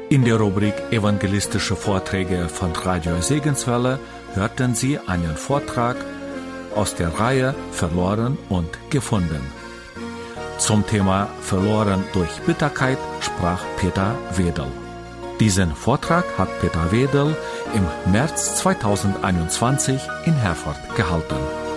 In der Rubrik Evangelistische Vorträge von Radio Segenswelle hörten Sie einen Vortrag aus der Reihe Verloren und gefunden. Zum Thema Verloren durch Bitterkeit sprach Peter Wedel. Diesen Vortrag hat Peter Wedel im März 2021 in Herford gehalten.